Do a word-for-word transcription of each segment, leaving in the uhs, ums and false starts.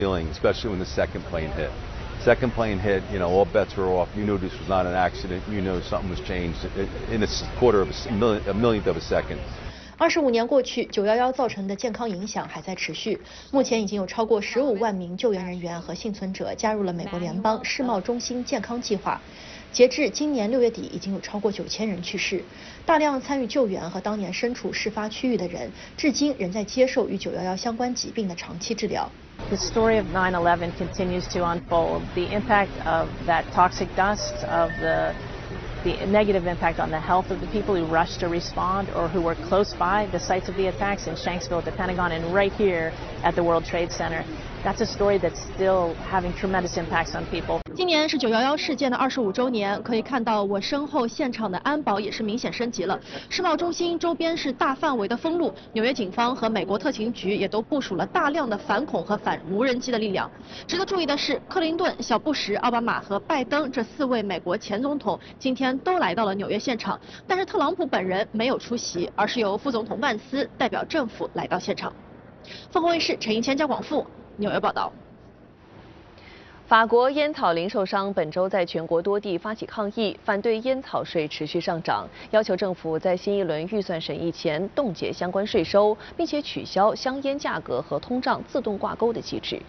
feeling, especially when the second plane hit. Second plane hit, you know, all bets were off. You knew this was not an accident. You knew something was changed in a quarter of a, million, a millionth of a second. 二十五年过去，九一一造成的健康影响还在持续。目前已经有超过十五万名救援人员和幸存者加入了美国联邦世贸中心健康计划。截至今年六月底，已经有超过九千人去世。大量参与救援和当年身处事发区域的人，至今仍在接受与九一一相关疾病的长期治疗。 The story of nine eleven continues to unfold. The impact of that toxic dust, of the the negative impact on the health of the people who rushed to respond or who were close by the sites of the attacks in Shanksville at the Pentagon and right here at the World Trade Center. That's a story that's still having tremendous impacts on people. 今年是九一一事件的二十五周年，可以看到我身后现场的安保也是明显升级了。世贸中心周边是大范围的封路，纽约警方和美国特勤局也都部署了大量的反恐和反无人机的力量。值得注意的是，克林顿、小布什、奥巴马和拜登这四位美国前总统今天都来到了纽约现场，但是特朗普本人没有出席，而是由副总统万斯代表政府来到现场。凤凰卫视陈一谦、加广富纽约报道。 法国烟草零售商本周在全国多地发起抗议，反对烟草税持续上涨，要求政府在新一轮预算审议前冻结相关税收，并且取消香烟价格和通胀自动挂钩的机制。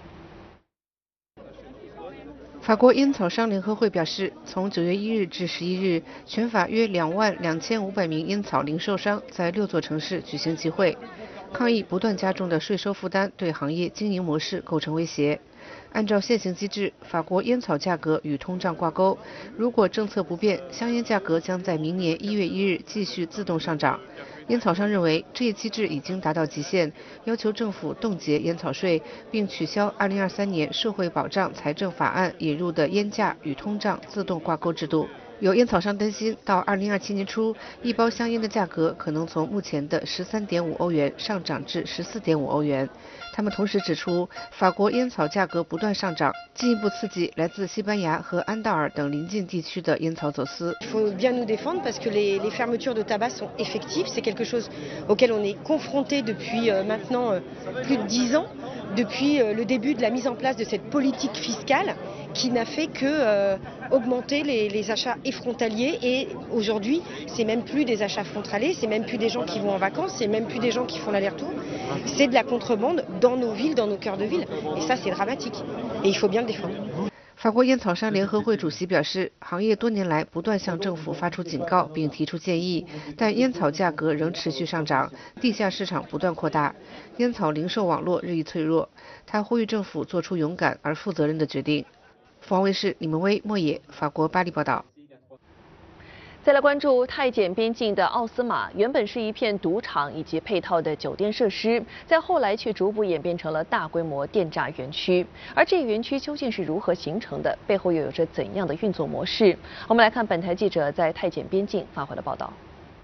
法国烟草商联合会表示，从九月一日至十一日，全法约两万两千五百名烟草零售商在六座城市举行集会，抗议不断加重的税收负担对行业经营模式构成威胁。 按照现行机制，法国烟草价格与通胀挂钩。如果政策不变，香烟价格将在明年一月一日继续自动上涨。烟草商认为这一机制已经达到极限，要求政府冻结烟草税，并取消二零二三年社会保障财政法案引入的烟价与通胀自动挂钩制度。 有烟草商担心，到二零二七年初，一包香烟的价格可能从目前的十三点五欧元上涨至十四点五欧元。他们同时指出，法国烟草价格不断上涨，进一步刺激来自西班牙和安道尔等邻近地区的烟草走私。 Il faut bien nous défendre parce que les, les fermetures de tabac sont effectives. C'est quelque chose auquel on est confronté depuis euh, maintenant euh, plus de dix ans, depuis euh, le début de la mise en place de cette politique fiscale qui n'a fait que euh, augmenter les, les achats effrontaliers. Et aujourd'hui, c'est même plus des achats frontaliers, c'est même plus des gens qui vont en vacances, c'est même plus des gens qui font l'aller-retour. C'est de la contrebande dans nos villes, dans nos cœurs de ville. Et ça, c'est dramatique. Et il faut bien le défendre. 法国烟草商联合会主席表示，行业多年来不断向政府发出警告并提出建议，但烟草价格仍持续上涨，地下市场不断扩大，烟草零售网络日益脆弱。他呼吁政府做出勇敢而负责任的决定。凤凰卫视李文威、莫野，法国巴黎报道。 再来关注泰检边境的奥斯马，原本是一片赌场以及配套的酒店设施，在后来却逐步演变成了大规模电诈园区。而这个园区究竟是如何形成的？背后又有着怎样的运作模式？我们来看本台记者在泰检边境发回的报道。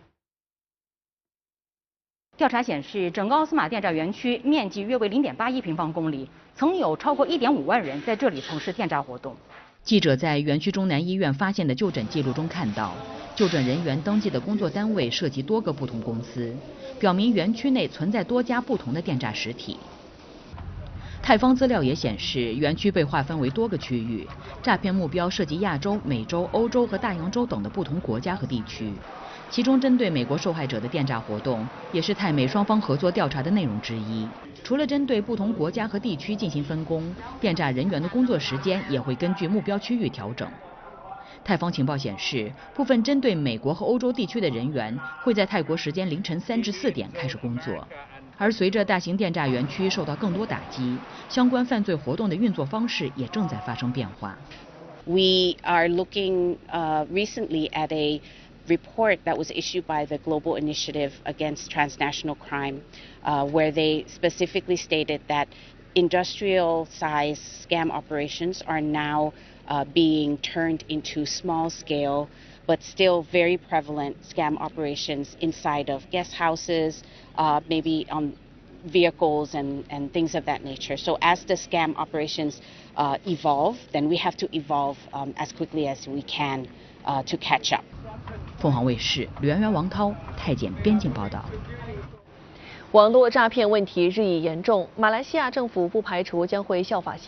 调查显示，整个奥斯马电诈园区面积约为零点八一平方公里，曾有超过一点五万人在这里从事电诈活动。记者在园区中南医院发现的就诊记录中看到，就诊人员登记的工作单位涉及多个不同公司，表明园区内存在多家不同的电诈实体。泰方资料也显示，园区被划分为多个区域，诈骗目标涉及亚洲、美洲、欧洲和大洋洲等的不同国家和地区。 其中，针对美国受害者的电诈活动，也是泰美双方合作调查的内容之一。除了针对不同国家和地区进行分工，电诈人员的工作时间也会根据目标区域调整。泰方情报显示，部分针对美国和欧洲地区的人员会在泰国时间凌晨三至四点开始工作。而随着大型电诈园区受到更多打击，相关犯罪活动的运作方式也正在发生变化。 We are looking uh, recently at a report that was issued by the Global Initiative Against Transnational Crime, uh, where they specifically stated that industrial-sized scam operations are now uh, being turned into small-scale, but still very prevalent scam operations inside of guest houses, uh, maybe on vehicles and, and things of that nature. So as the scam operations uh, evolve, then we have to evolve um, as quickly as we can uh, to catch up. 凤凰卫视吕媛媛、王涛泰检边境报道。 网络诈骗问题日益严重，马来西亚政府不排除将会效法。